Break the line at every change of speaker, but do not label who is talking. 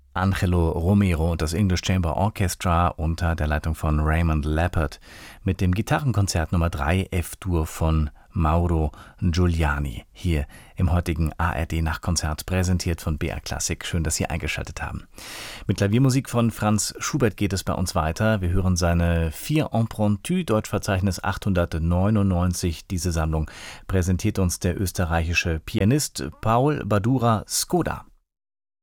Angelo Romero und das English Chamber Orchestra unter der Leitung von Raymond Leppard mit dem Gitarrenkonzert Nummer 3 F-Dur von Mauro Giuliani hier im heutigen ARD-Nachtkonzert, präsentiert von BR Classic. Schön, dass Sie eingeschaltet haben. Mit Klaviermusik von Franz Schubert geht es bei uns weiter. Wir hören seine Vier Impromptus, Deutschverzeichnis 899. Diese Sammlung präsentiert uns der österreichische Pianist Paul Badura Skoda.